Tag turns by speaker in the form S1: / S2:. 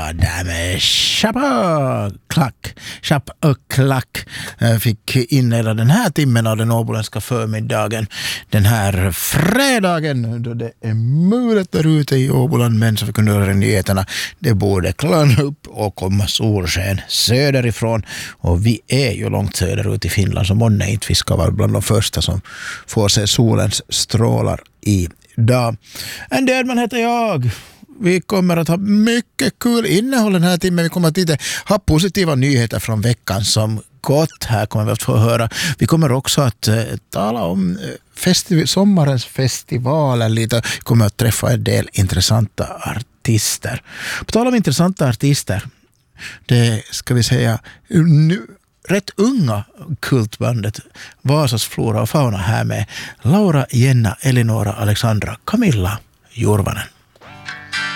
S1: där med Chapp och klack fick inleda den här timmen av den åboländska förmiddagen. Den här fredagen då det är mulet där ute i Åboland, men så vi kunde höra nyheterna. Det borde klarna upp och komma solsken söderifrån. Och vi är ju långt söderut i Finland, så månne inte vi ska vara bland de första som får se solens strålar idag. En Edman heter jag. Vi kommer att ha mycket kul innehåll den här timmen. Vi kommer att ha positiva nyheter från veckan som gått. Här kommer vi att få höra. Vi kommer också att tala om sommarens festivaler lite. Vi kommer att träffa en del intressanta artister. På tal om intressanta artister, det ska vi säga nu rätt unga kultbandet Vasas Flora och Fauna här med Laura, Jenna, Elinora, Alexandra, Camilla Jorvanen.